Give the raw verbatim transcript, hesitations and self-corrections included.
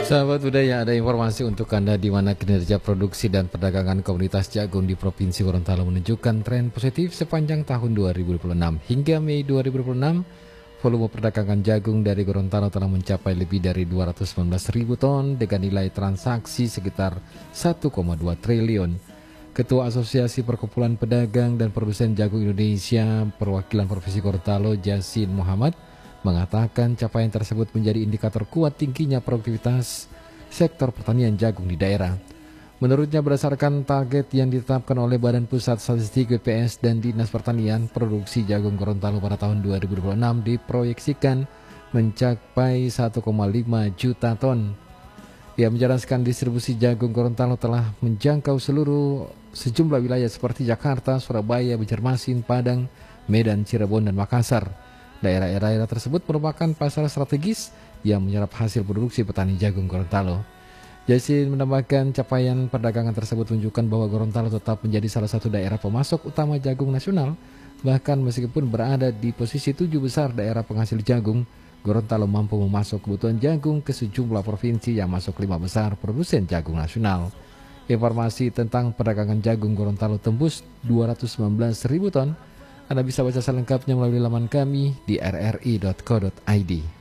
Sahabat budaya, ada informasi untuk Anda di mana kinerja produksi dan perdagangan komoditas jagung di Provinsi Gorontalo menunjukkan tren positif sepanjang tahun dua ribu dua puluh enam. Hingga Mei dua ribu dua puluh enam, volume perdagangan jagung dari Gorontalo telah mencapai lebih dari dua ratus sembilan belas ribu ton dengan nilai transaksi sekitar satu koma dua triliun. Ketua Asosiasi Perkumpulan Pedagang dan Produsen Jagung Indonesia Perwakilan Provinsi Gorontalo, Jasin Muhammad, mengatakan capaian tersebut menjadi indikator kuat tingginya produktivitas sektor pertanian jagung di daerah. Menurutnya, berdasarkan target yang ditetapkan oleh Badan Pusat Statistik B P S dan Dinas Pertanian, produksi jagung Gorontalo pada tahun dua ribu dua puluh enam diproyeksikan mencapai satu koma lima juta ton. Ia menjelaskan distribusi jagung Gorontalo telah menjangkau seluruh sejumlah wilayah seperti Jakarta, Surabaya, Banjarmasin, Padang, Medan, Cirebon, dan Makassar. Daerah-daerah tersebut merupakan pasar strategis yang menyerap hasil produksi petani jagung Gorontalo. Jasin menambahkan capaian perdagangan tersebut menunjukkan bahwa Gorontalo tetap menjadi salah satu daerah pemasok utama jagung nasional. Bahkan meskipun berada di posisi tujuh besar daerah penghasil jagung, Gorontalo mampu memasok kebutuhan jagung ke sejumlah provinsi yang masuk lima besar produsen jagung nasional. Informasi tentang perdagangan jagung Gorontalo tembus dua ratus sembilan belas ribu ton. Anda bisa baca selengkapnya melalui laman kami di r r i dot co dot i d.